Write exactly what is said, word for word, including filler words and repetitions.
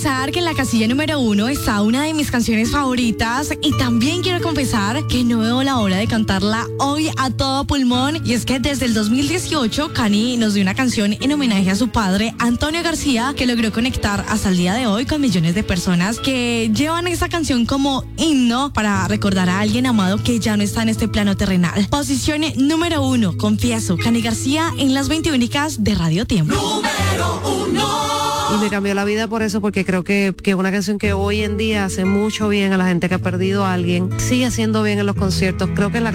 confesar que en la casilla número uno está una de mis canciones favoritas y también quiero confesar que no veo la hora de cantarla hoy a todo pulmón. Y es que desde el dos mil dieciocho, Cani nos dio una canción en homenaje a su padre, Antonio García, que logró conectar hasta el día de hoy con millones de personas que llevan esta canción como himno para recordar a alguien amado que ya no está en este plano terrenal. Posición número uno, confieso, Cani García en las veinte únicas de Radio Tiempo. Número uno. Y me cambió la vida por eso, porque creo que, que es una canción que hoy en día hace mucho bien a la gente que ha perdido a alguien. Sigue haciendo bien en los conciertos. Creo que la